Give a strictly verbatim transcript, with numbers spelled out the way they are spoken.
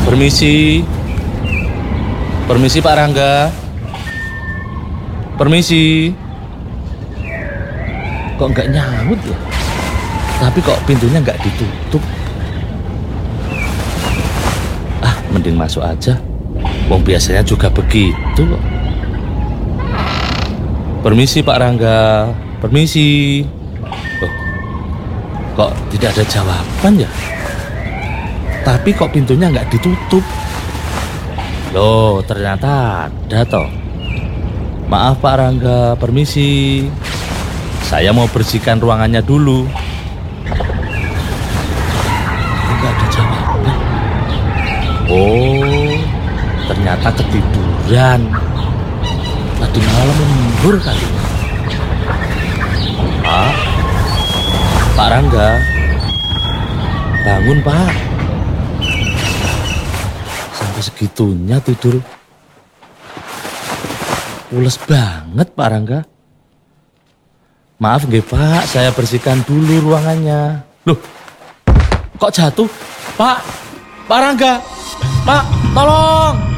Permisi. Permisi Pak Rangga. Permisi. Kok nggak nyaut ya? Tapi kok pintunya nggak ditutup? Ah, mending masuk aja. Wong biasanya juga begitu kok. Permisi Pak Rangga. Permisi. Oh, kok tidak ada jawaban ya? Tapi kok pintunya nggak ditutup? Loh, ternyata ada toh. Maaf Pak Rangga, permisi. Saya mau bersihkan ruangannya dulu. Nggak ada jawaban. Oh, ternyata ketiduran. Tadi malam lembur kali. Pak, Pak Rangga, bangun Pak. Sampai segitunya tidur. Pules banget Pak Rangga. Maaf nggih Pak, saya bersihkan dulu ruangannya. Loh, kok jatuh? Pak, Pak Rangga, Pak, tolong.